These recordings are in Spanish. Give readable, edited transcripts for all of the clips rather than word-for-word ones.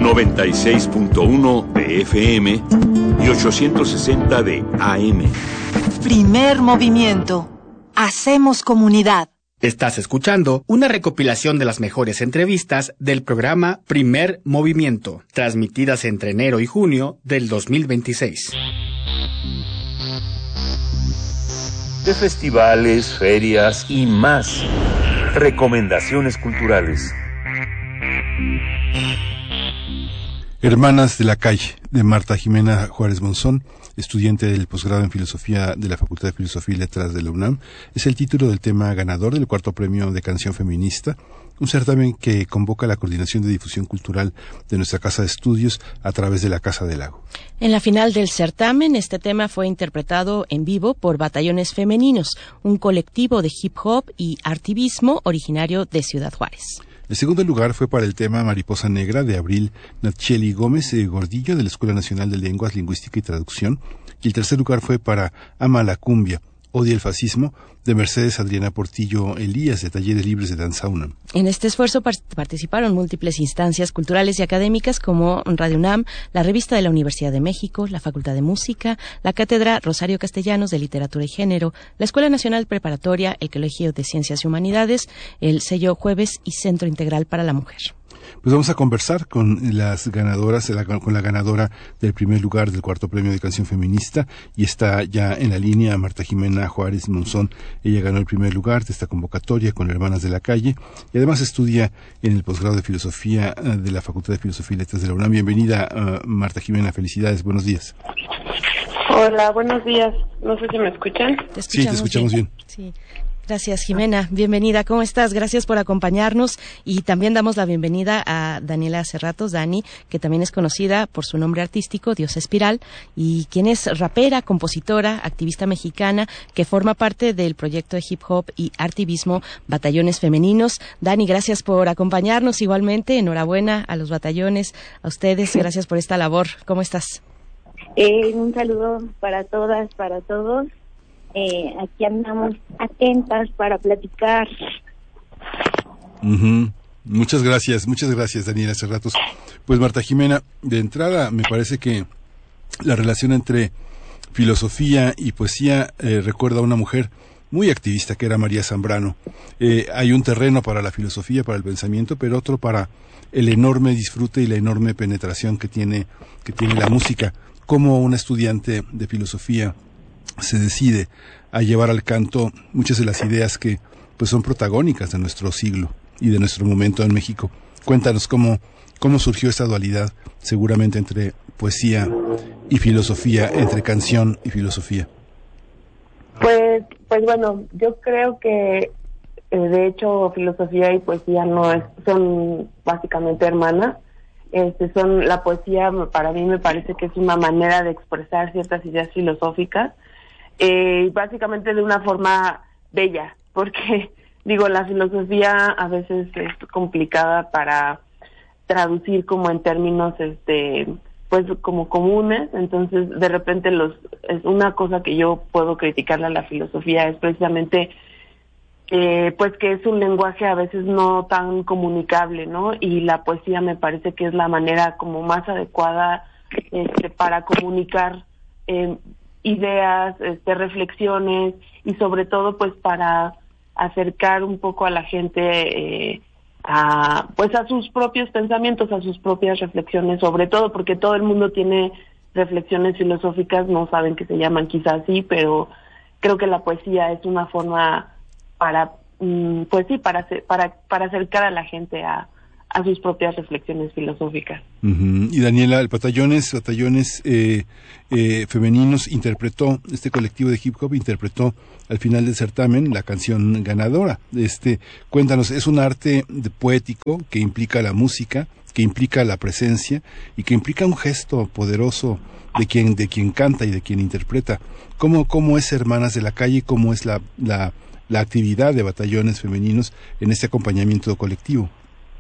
96.1 de FM y 860 de AM. Primer movimiento. Hacemos comunidad. Estás escuchando una recopilación de las mejores entrevistas del programa Primer Movimiento, transmitidas entre enero y junio del 2026. De festivales, ferias y más. Recomendaciones culturales. Hermanas de la calle, de Marta Jimena Juárez Monzón, estudiante del posgrado en Filosofía de la Facultad de Filosofía y Letras de la UNAM, es el título del tema ganador del cuarto premio de canción feminista, un certamen que convoca la Coordinación de Difusión Cultural de nuestra Casa de Estudios a través de la Casa del Lago. En la final del certamen, este tema fue interpretado en vivo por Batallones Femeninos, un colectivo de hip hop y artivismo originario de Ciudad Juárez. El segundo lugar fue para el tema Mariposa Negra de Abril Natcheli Gómez Gordillo de la Escuela Nacional de Lenguas, Lingüística y Traducción, y el tercer lugar fue para Ama la Cumbia, Odia el Fascismo de Mercedes Adriana Portillo Elías de Talleres Libres de Danza UNAM. En este esfuerzo participaron múltiples instancias culturales y académicas como Radio UNAM, la Revista de la Universidad de México, la Facultad de Música, la Cátedra Rosario Castellanos de Literatura y Género, la Escuela Nacional Preparatoria, el Colegio de Ciencias y Humanidades, el Sello Jueves y Centro Integral para la Mujer. Pues vamos a conversar con las ganadoras, con la ganadora del primer lugar del cuarto premio de canción feminista, y está ya en la línea Marta Jimena Juárez Monzón. Ella ganó el primer lugar de esta convocatoria con Hermanas de la Calle y además estudia en el posgrado de Filosofía de la Facultad de Filosofía y Letras de la UNAM. Bienvenida, Marta Jimena, felicidades, buenos días. Hola, buenos días. No sé si me escuchan. Sí, te escuchamos bien. Sí. Gracias, Jimena. Bienvenida. ¿Cómo estás? Gracias por acompañarnos. Y también damos la bienvenida a Daniela Cerratos, Dani, que también es conocida por su nombre artístico, Diosa Espiral, y quien es rapera, compositora, activista mexicana, que forma parte del proyecto de hip hop y artivismo Batallones Femeninos. Dani, gracias por acompañarnos. Igualmente, enhorabuena a los batallones, a ustedes. Gracias por esta labor. ¿Cómo estás? Un saludo para todas, para todos. Aquí andamos atentas para platicar. Muchas gracias, Daniela Cerratos. Pues Marta Jimena, de entrada me parece que la relación entre filosofía y poesía recuerda a una mujer muy activista que era María Zambrano. Hay un terreno para la filosofía, para el pensamiento, pero otro para el enorme disfrute y la enorme penetración que tiene la música. ¿Cómo una estudiante de filosofía se decide a llevar al canto muchas de las ideas que pues son protagónicas de nuestro siglo y de nuestro momento en México? Cuéntanos cómo surgió esta dualidad, seguramente entre poesía y filosofía, entre canción y filosofía. Pues bueno, yo creo que de hecho filosofía y poesía son básicamente hermanas. La poesía para mí me parece que es una manera de expresar ciertas ideas filosóficas, básicamente de una forma bella, porque la filosofía a veces es complicada para traducir como en términos pues como comunes. Entonces de repente es una cosa que yo puedo criticarle a la filosofía es precisamente pues que es un lenguaje a veces no tan comunicable, ¿no? Y la poesía me parece que es la manera como más adecuada para comunicar ideas, reflexiones, y sobre todo pues para acercar un poco a la gente a sus propios pensamientos, a sus propias reflexiones, sobre todo porque todo el mundo tiene reflexiones filosóficas, no saben que se llaman quizás así, pero creo que la poesía es una forma para acercar a la gente a sus propias reflexiones filosóficas. Y Daniela, el Batallones Femeninos interpretó, este colectivo de hip hop interpretó al final del certamen la canción ganadora. Cuéntanos, es un arte poético que implica la música, que implica la presencia y que implica un gesto poderoso de quien canta y de quien interpreta. ¿Cómo es Hermanas de la Calle? ¿Cómo es la actividad de Batallones Femeninos en este acompañamiento colectivo?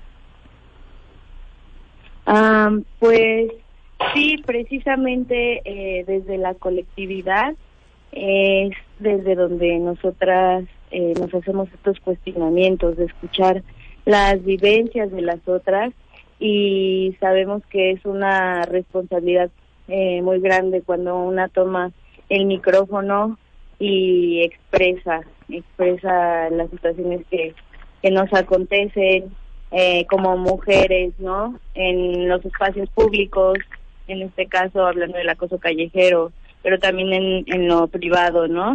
Pues sí, precisamente desde la colectividad es desde donde nosotras nos hacemos estos cuestionamientos, de escuchar las vivencias de las otras y sabemos que es una responsabilidad muy grande cuando una toma el micrófono y expresa las situaciones que nos acontecen como mujeres, ¿no? En los espacios públicos, en este caso hablando del acoso callejero, pero también en lo privado, ¿no?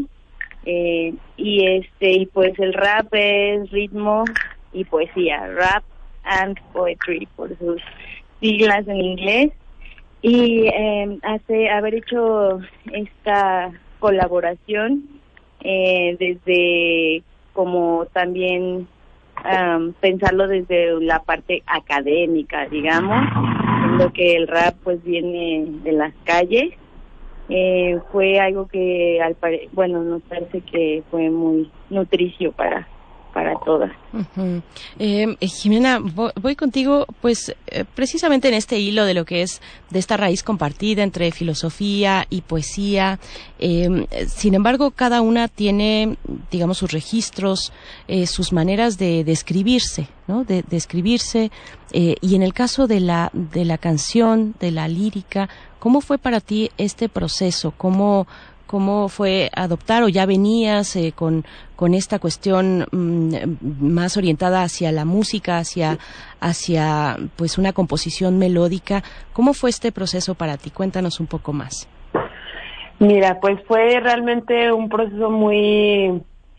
Y pues el rap es ritmo y poesía, rap and poetry por sus siglas en inglés. Y haber hecho esta colaboración desde como también pensarlo desde la parte académica, digamos, lo que el rap pues viene de las calles, fue algo que nos parece que fue muy nutricio para todas. Uh-huh. Jimena, voy contigo, pues precisamente en este hilo de lo que es de esta raíz compartida entre filosofía y poesía. Sin embargo, cada una tiene, digamos, sus registros, sus maneras de escribirse, ¿no? De escribirse. Y en el caso de la canción, de la lírica, ¿cómo fue para ti este proceso? ¿Cómo fue adoptar, o ya venías con esta cuestión más orientada hacia la música, hacia pues una composición melódica? ¿Cómo fue este proceso para ti? Cuéntanos un poco más. Mira, pues fue realmente un proceso muy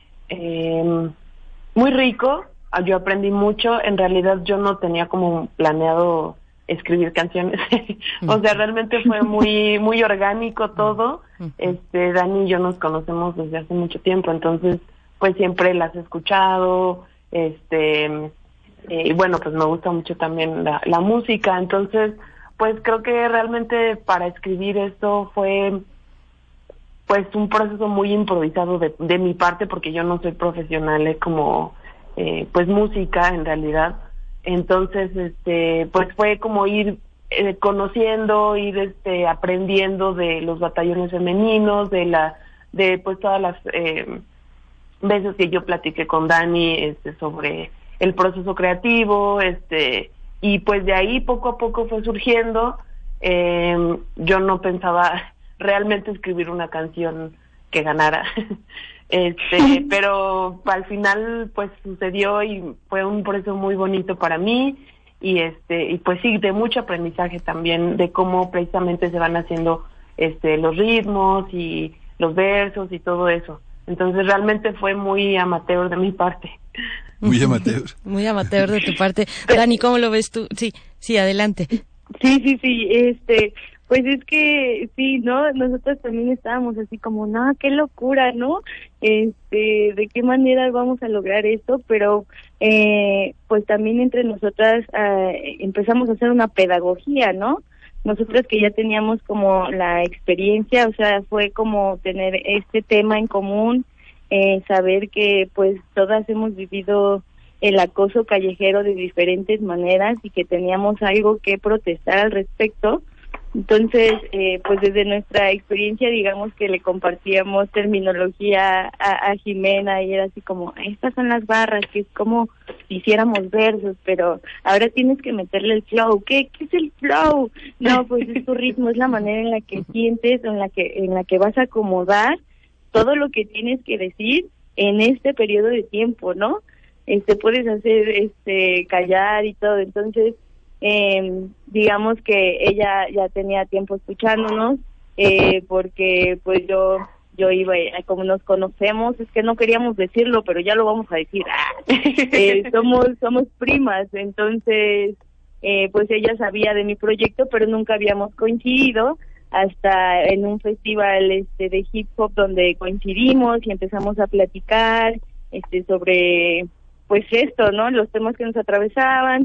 rico. Yo aprendí mucho. En realidad yo no tenía como planeado escribir canciones. O sea, realmente fue muy orgánico todo. Dani y yo nos conocemos desde hace mucho tiempo, entonces pues siempre las he escuchado, y bueno, pues me gusta mucho también la música, entonces pues creo que realmente para escribir esto fue pues un proceso muy improvisado de mi parte, porque yo no soy profesional como pues música en realidad. Entonces pues fue como ir conociendo, ir aprendiendo de los batallones femeninos, de pues todas las veces que yo platiqué con Dani sobre el proceso creativo, y pues de ahí poco a poco fue surgiendo. Yo no pensaba realmente escribir una canción que ganara, pero al final pues sucedió y fue un proceso muy bonito para mí, y pues sí, de mucho aprendizaje también de cómo precisamente se van haciendo los ritmos y los versos y todo eso. Entonces realmente fue muy amateur de mi parte. Muy amateur. Muy amateur de tu parte. Dani, ¿cómo lo ves tú? Sí, adelante. Sí, pues es que sí, ¿no? Nosotros también estábamos así como, no, qué locura, ¿no? De qué manera vamos a lograr esto, pero pues también entre nosotras empezamos a hacer una pedagogía, ¿no? Nosotras que ya teníamos como la experiencia, o sea, fue como tener este tema en común, saber que pues todas hemos vivido el acoso callejero de diferentes maneras y que teníamos algo que protestar al respecto. Entonces, pues desde nuestra experiencia, digamos que le compartíamos terminología a Jimena, y era así como, estas son las barras, que es como si hiciéramos versos, pero ahora tienes que meterle el flow. ¿Qué es el flow? No, pues es tu ritmo, es la manera en la que sientes, en la que vas a acomodar todo lo que tienes que decir en este periodo de tiempo, ¿no? Puedes hacer callar y todo. Entonces, digamos que ella ya tenía tiempo escuchándonos, porque pues yo iba, como nos conocemos, es que no queríamos decirlo, pero ya lo vamos a decir, somos primas. Entonces pues ella sabía de mi proyecto, pero nunca habíamos coincidido hasta en un festival de hip hop donde coincidimos y empezamos a platicar sobre pues esto, ¿no? Los temas que nos atravesaban.